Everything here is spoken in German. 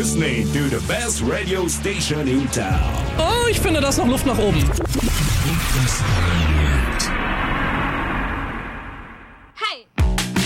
listening to the best radio station in town. Oh, ich finde, da ist noch Luft nach oben.